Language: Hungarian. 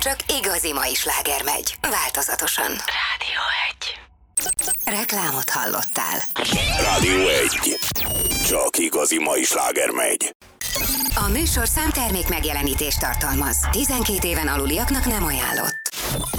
csak igazi mai sláger megy. Változatosan. Rádió 1. Reklámot hallottál. Rádió 1. Csak igazi mai sláger megy. A műsor számtermék megjelenítést tartalmaz. 12 éven aluliaknak nem ajánlott.